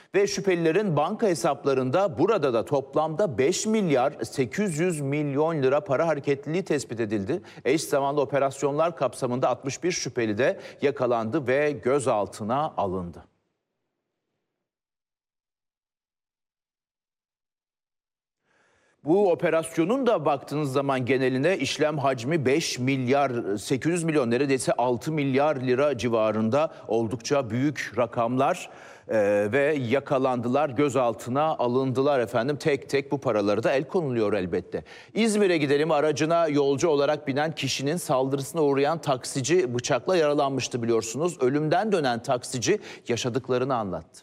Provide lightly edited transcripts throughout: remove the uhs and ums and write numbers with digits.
Ve şüphelilerin banka hesaplarında burada da toplamda 5 milyar 800 milyon lira para hareketliliği tespit edildi. Eş zamanlı operasyonlar kapsamında 61 şüpheli de yakalandı ve gözaltına alındı. Bu operasyonun da baktığınız zaman geneline işlem hacmi 5 milyar 800 milyon, neredeyse 6 milyar lira civarında, oldukça büyük rakamlar. Ve yakalandılar, gözaltına alındılar efendim. Tek tek bu paraları da el konuluyor elbette. İzmir'e gidelim. Aracına yolcu olarak binen kişinin saldırısına uğrayan taksici bıçakla yaralanmıştı biliyorsunuz. Ölümden dönen taksici yaşadıklarını anlattı.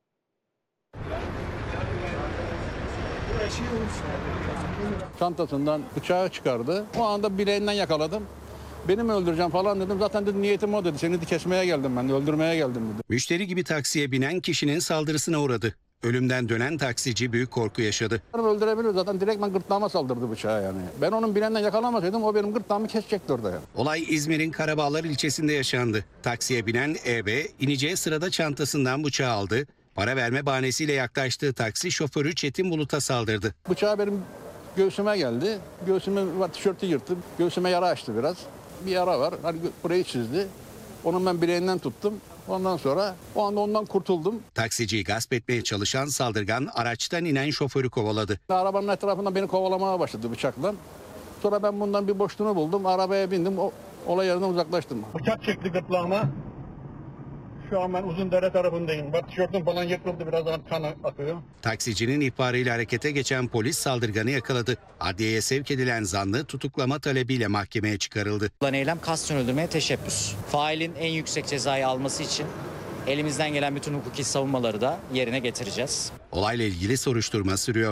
Çantasından bıçağı çıkardı. O anda bileğinden yakaladım. Beni mi öldüreceğim falan dedim. Zaten dedi niyetim o dedi. Seni de kesmeye geldim ben de, öldürmeye geldim dedi. Müşteri gibi taksiye binen kişinin saldırısına uğradı. Ölümden dönen taksici büyük korku yaşadı. Öldürebilir zaten, direkt ben gırtlağıma saldırdı bıçağı yani. Ben onun bileğinden yakalamasaydım o benim gırtlağımı kesecekti orada yani. Olay İzmir'in Karabağlar ilçesinde yaşandı. Taksiye binen EB ineceği sırada çantasından bıçağı aldı. Para verme bahanesiyle yaklaştığı taksi şoförü Çetin Bulut'a saldırdı. Bıçağı benim göğsüme geldi. Göğsüme tişörtü yırttı. Göğsüme yara açtı biraz. Bir yara var. Hani burayı çizdi. Onun ben bileğinden tuttum. Ondan sonra o anda ondan kurtuldum. Taksiciyi gasp etmeye çalışan saldırgan araçtan inen şoförü kovaladı. Arabanın etrafında beni kovalamaya başladı bıçakla. Sonra ben bundan bir boşluğunu buldum. Arabaya bindim. Olay yerinden uzaklaştım. Bıçak çekti gırtlağıma. Şu an ben Uzundere tarafındayım. Bak tişörtüm falan yırtıldı, birazdan kan akıyor. Taksicinin ihbarıyla harekete geçen polis saldırganı yakaladı. Adliyeye sevk edilen zanlı tutuklama talebiyle mahkemeye çıkarıldı. Yapılan eylem kasten öldürmeye teşebbüs. Failin en yüksek cezayı alması için elimizden gelen bütün hukuki savunmaları da yerine getireceğiz. Olayla ilgili soruşturma sürüyor.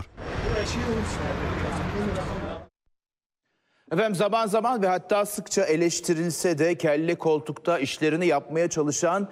Efendim zaman zaman ve hatta sıkça eleştirilse de kelle koltukta işlerini yapmaya çalışan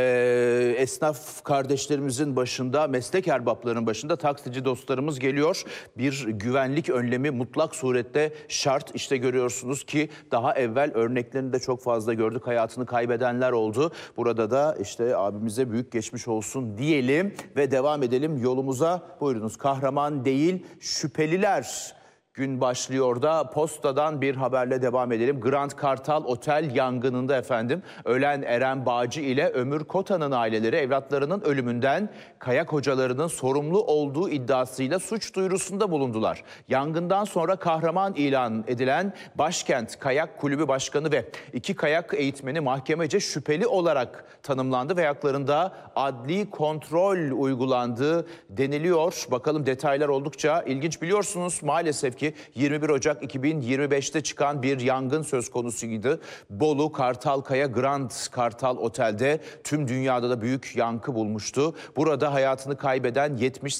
esnaf kardeşlerimizin başında, meslek erbaplarının başında taksici dostlarımız geliyor. Bir güvenlik önlemi mutlak surette şart. İşte görüyorsunuz ki daha evvel örneklerini de çok fazla gördük. Hayatını kaybedenler oldu. Burada da işte abimize büyük geçmiş olsun diyelim ve devam edelim yolumuza. Buyurunuz, kahraman değil şüpheliler. Gün başlıyor da postadan bir haberle devam edelim. Grand Kartal Otel yangınında efendim ölen Eren Bağcı ile Ömür Kota'nın aileleri evlatlarının ölümünden kayak hocalarının sorumlu olduğu iddiasıyla suç duyurusunda bulundular. Yangından sonra kahraman ilan edilen Başkent Kayak Kulübü Başkanı ve 2 kayak eğitmeni mahkemece şüpheli olarak tanımlandı ve haklarında adli kontrol uygulandığı deniliyor. Bakalım, detaylar oldukça ilginç. Biliyorsunuz maalesef ki 21 Ocak 2025'te çıkan bir yangın söz konusuydu. Bolu Kartalkaya Grand Kartal Otel'de tüm dünyada da büyük yankı bulmuştu. Burada hayatını kaybeden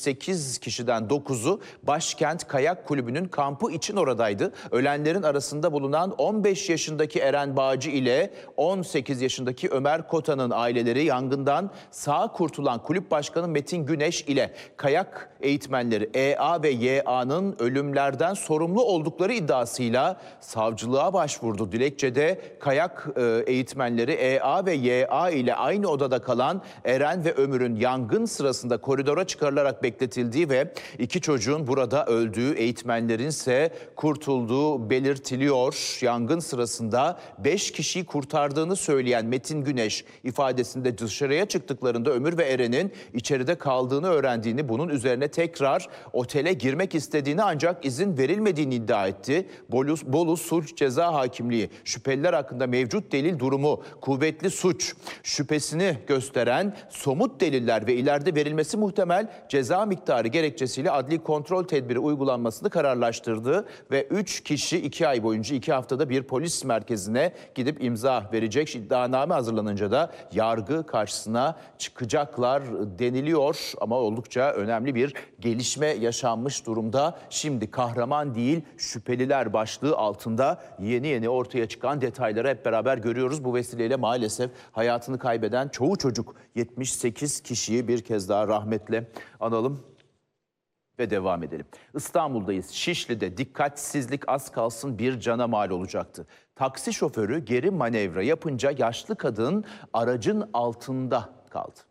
78 kişiden 9'u Başkent Kayak Kulübü'nün kampı için oradaydı. Ölenlerin arasında bulunan 15 yaşındaki Eren Bağcı ile 18 yaşındaki Ömer Kota'nın aileleri, yangından sağ kurtulan kulüp başkanı Metin Güneş ile kayak eğitmenleri EA ve YA'nın ölümlerden sorumlu oldukları iddiasıyla savcılığa başvurdu. Dilekçede kayak eğitmenleri EA ve YA ile aynı odada kalan Eren ve Ömür'ün yangın sırasında koridora çıkarılarak bekletildiği ve 2 çocuğun burada öldüğü, eğitmenlerin ise kurtulduğu belirtiliyor. Yangın sırasında 5 kişiyi kurtardığını söyleyen Metin Güneş ifadesinde dışarıya çıktıklarında Ömür ve Eren'in içeride kaldığını öğrendiğini, bunun üzerine tekrar otele girmek istediğini ancak izin verilmediğini iddia etti. Bolu Sulh Ceza Hakimliği şüpheliler hakkında mevcut delil durumu, kuvvetli suç şüphesini gösteren somut deliller ve ileride verilmesi muhtemel ceza miktarı gerekçesiyle adli kontrol tedbiri uygulanmasını kararlaştırdı ve 3 kişi 2 ay boyunca 2 haftada bir polis merkezine gidip imza verecek. İddianame hazırlanınca da yargı karşısına çıkacaklar deniliyor ama oldukça önemli bir gelişme yaşanmış durumda. Şimdi kahraman değil şüpheliler başlığı altında yeni ortaya çıkan detayları hep beraber görüyoruz. Bu vesileyle maalesef hayatını kaybeden çoğu çocuk 78 kişiyi bir kez daha rahmetle analım ve devam edelim. İstanbul'dayız. Şişli'de dikkatsizlik az kalsın bir cana mal olacaktı. Taksi şoförü geri manevra yapınca yaşlı kadın aracın altında kaldı.